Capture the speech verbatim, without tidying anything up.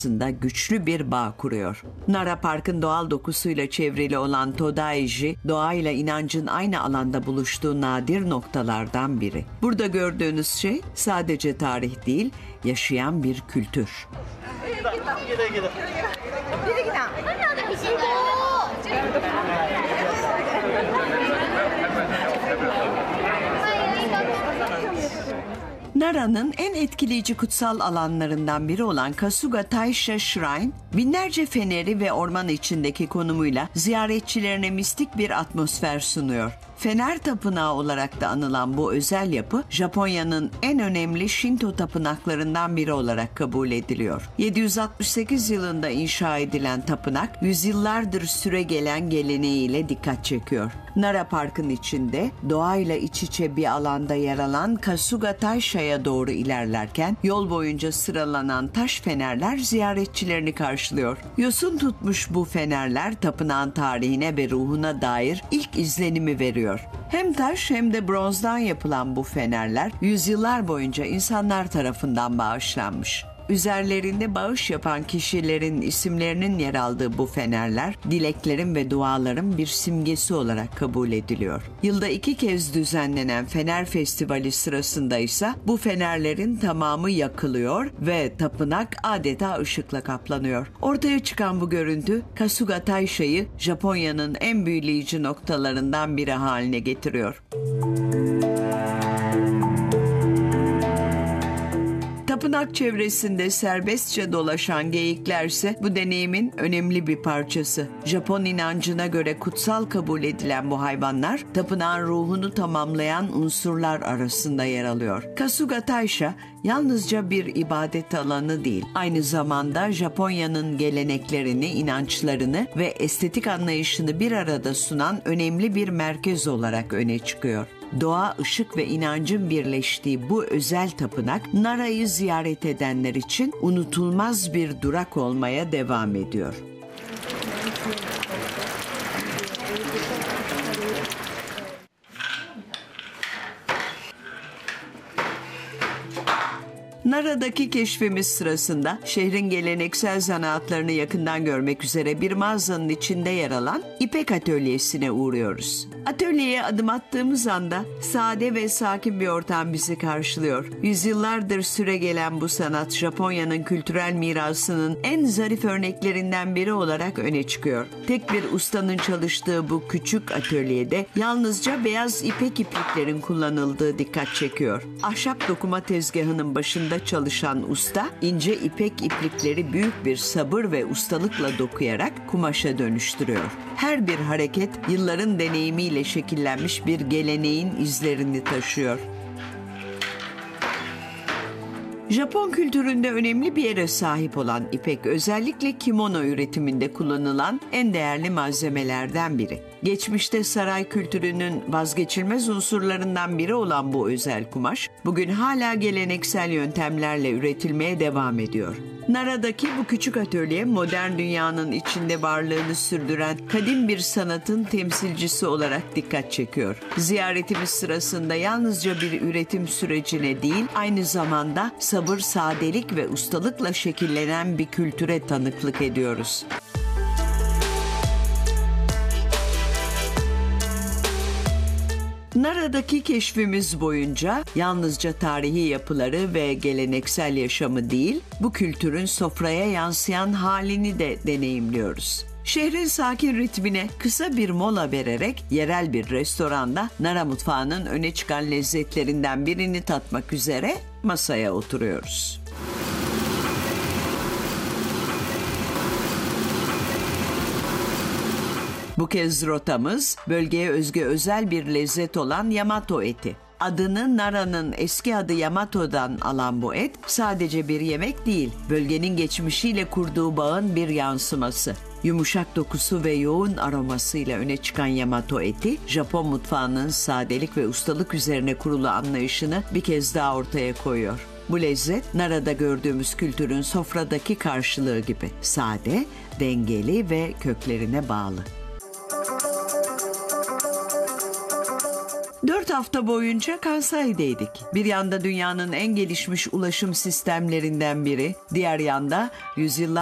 arasında güçlü bir bağ kuruyor. Nara Park'ın doğal dokusuyla çevrili olan Todaiji, doğayla inancın aynı alanda buluştuğu nadir noktalardan biri. Burada gördüğünüz şey sadece tarih değil, yaşayan bir kültür. Nara'nın en etkileyici kutsal alanlarından biri olan Kasuga Taisha Shrine, binlerce feneri ve orman içindeki konumuyla ziyaretçilerine mistik bir atmosfer sunuyor. Fener Tapınağı olarak da anılan bu özel yapı, Japonya'nın en önemli Şinto tapınaklarından biri olarak kabul ediliyor. yedi yüz altmış sekiz yılında inşa edilen tapınak, yüzyıllardır süregelen geleneğiyle dikkat çekiyor. Nara Park'ın içinde doğayla iç içe bir alanda yer alan Kasuga Taisha'ya doğru ilerlerken yol boyunca sıralanan taş fenerler ziyaretçilerini karşılıyor. Yosun tutmuş bu fenerler tapınağın tarihine ve ruhuna dair ilk izlenimi veriyor. Hem taş hem de bronzdan yapılan bu fenerler yüzyıllar boyunca insanlar tarafından bağışlanmış. Üzerlerinde bağış yapan kişilerin isimlerinin yer aldığı bu fenerler, dileklerin ve duaların bir simgesi olarak kabul ediliyor. Yılda iki kez düzenlenen Fener Festivali sırasında ise bu fenerlerin tamamı yakılıyor ve tapınak adeta ışıkla kaplanıyor. Ortaya çıkan bu görüntü, Kasuga Taisha'yı Japonya'nın en büyüleyici noktalarından biri haline getiriyor. Tapınak çevresinde serbestçe dolaşan geyikler ise bu deneyimin önemli bir parçası. Japon inancına göre kutsal kabul edilen bu hayvanlar, tapınağın ruhunu tamamlayan unsurlar arasında yer alıyor. Kasuga Taisha yalnızca bir ibadet alanı değil, aynı zamanda Japonya'nın geleneklerini, inançlarını ve estetik anlayışını bir arada sunan önemli bir merkez olarak öne çıkıyor. Doğa, ışık ve inancın birleştiği bu özel tapınak, Nara'yı ziyaret edenler için unutulmaz bir durak olmaya devam ediyor. Nara'daki keşfimiz sırasında şehrin geleneksel zanaatlarını yakından görmek üzere bir mağazanın içinde yer alan İpek Atölyesi'ne uğruyoruz. Atölyeye adım attığımız anda sade ve sakin bir ortam bizi karşılıyor. Yüzyıllardır süregelen bu sanat Japonya'nın kültürel mirasının en zarif örneklerinden biri olarak öne çıkıyor. Tek bir ustanın çalıştığı bu küçük atölyede yalnızca beyaz ipek ipliklerin kullanıldığı dikkat çekiyor. Ahşap dokuma tezgahının başında çalışan usta, ince ipek iplikleri büyük bir sabır ve ustalıkla dokuyarak kumaşa dönüştürüyor. Her bir hareket yılların deneyimiyle şekillenmiş bir geleneğin izlerini taşıyor. Japon kültüründe önemli bir yere sahip olan ipek, özellikle kimono üretiminde kullanılan en değerli malzemelerden biri. Geçmişte saray kültürünün vazgeçilmez unsurlarından biri olan bu özel kumaş, bugün hala geleneksel yöntemlerle üretilmeye devam ediyor. Nara'daki bu küçük atölye, modern dünyanın içinde varlığını sürdüren kadim bir sanatın temsilcisi olarak dikkat çekiyor. Ziyaretimiz sırasında yalnızca bir üretim sürecine değil, aynı zamanda sabır, sadelik ve ustalıkla şekillenen bir kültüre tanıklık ediyoruz. Nara'daki keşfimiz boyunca yalnızca tarihi yapıları ve geleneksel yaşamı değil, bu kültürün sofraya yansıyan halini de deneyimliyoruz. Şehrin sakin ritmine kısa bir mola vererek yerel bir restoranda Nara mutfağının öne çıkan lezzetlerinden birini tatmak üzere masaya oturuyoruz. Bu kez rotamız bölgeye özgü özel bir lezzet olan Yamato eti. Adını Nara'nın eski adı Yamato'dan alan bu et sadece bir yemek değil, bölgenin geçmişiyle kurduğu bağın bir yansıması. Yumuşak dokusu ve yoğun aromasıyla öne çıkan Yamato eti, Japon mutfağının sadelik ve ustalık üzerine kurulu anlayışını bir kez daha ortaya koyuyor. Bu lezzet, Nara'da gördüğümüz kültürün sofradaki karşılığı gibi sade, dengeli ve köklerine bağlı. Dört hafta boyunca Kansai'deydik. Bir yanda dünyanın en gelişmiş ulaşım sistemlerinden biri, diğer yanda yüzyıllar